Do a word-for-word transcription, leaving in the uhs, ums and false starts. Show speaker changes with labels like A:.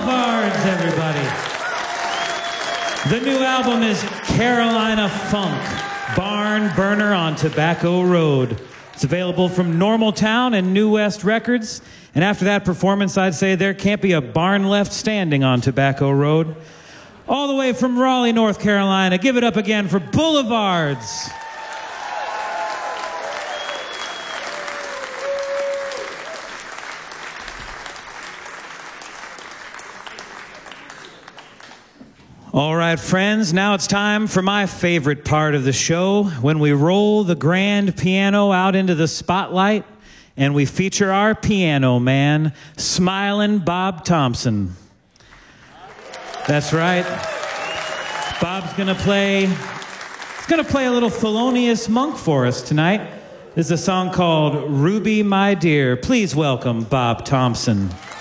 A: Boulevards, everybody. The new album is Carolina Funk, Barn Burner on Tobacco Road. It's available from Normaltown and New West Records. And after that performance, I'd say there can't be a barn left standing on Tobacco Road. All the way from Raleigh, North Carolina, give it up again for Boulevards. All right, friends, now it's time for my favorite part of the show, when we roll the grand piano out into the spotlight and we feature our piano man, Smiling Bob Thompson. That's right. Bob's gonna play, he's gonna play a little Thelonious Monk for us tonight. This is a song called Ruby, My Dear. Please welcome Bob Thompson.